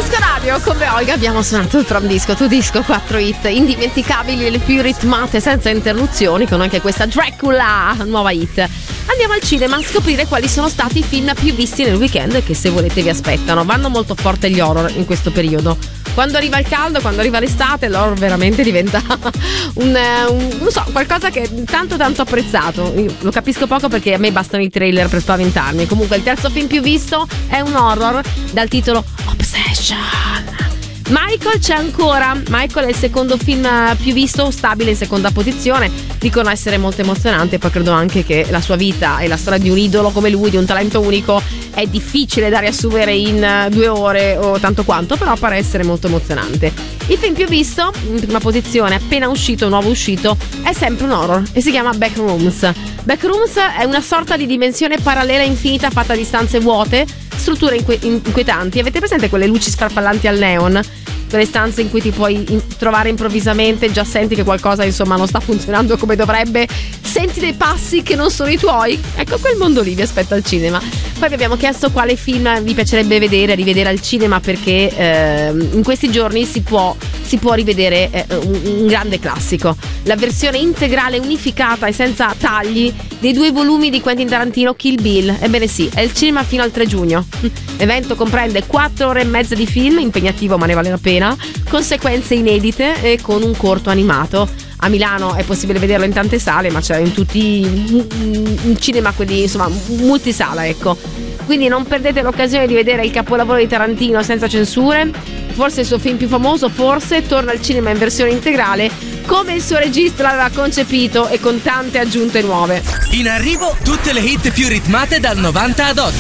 Disco Radio, come Olga abbiamo suonato il From Disco to Disco, 4 hit indimenticabili, le più ritmate senza interruzioni, con anche questa Dracula, nuova hit. Andiamo al cinema a scoprire quali sono stati i film più visti nel weekend che, se volete, vi aspettano. Vanno molto forte gli horror in questo periodo. Quando arriva il caldo, quando arriva l'estate, l'horror veramente diventa non so, qualcosa che è tanto apprezzato. Io lo capisco poco perché a me bastano i trailer per spaventarmi. Comunque il terzo film più visto è un horror dal titolo Obsession. Michael c'è ancora. Michael è il secondo film più visto, stabile in seconda posizione. Dicono essere molto emozionante, poi credo anche che la sua vita e la storia di un idolo come lui, di un talento unico, è difficile da riassumere in 2 ore o tanto quanto, però pare essere molto emozionante. Il film più visto, in prima posizione, appena uscito, nuovo uscito, è sempre un horror e si chiama Backrooms. Backrooms è una sorta di dimensione parallela infinita fatta di stanze vuote, strutture inquietanti. Avete presente quelle luci sfarfallanti al neon? Quelle stanze in cui ti puoi trovare improvvisamente, già senti che qualcosa insomma non sta funzionando come dovrebbe, senti dei passi che non sono i tuoi. Ecco, quel mondo lì vi aspetta al cinema. Poi vi abbiamo chiesto quale film vi piacerebbe rivedere al cinema, perché in questi giorni si può rivedere un grande classico, la versione integrale unificata e senza tagli dei 2 volumi di Quentin Tarantino, Kill Bill. Ebbene sì, è il cinema fino al 3 giugno. L'evento comprende 4 ore e mezza di film, impegnativo ma ne vale la pena, con sequenze inedite e con un corto animato. A Milano è possibile vederlo in tante sale, ma c'è in tutti in cinema, quelli insomma multisala, ecco. Quindi non perdete l'occasione di vedere il capolavoro di Tarantino senza censure. Forse il suo film più famoso, forse torna al cinema in versione integrale come il suo regista l'aveva concepito e con tante aggiunte nuove. In arrivo tutte le hit più ritmate dal 90 ad oggi.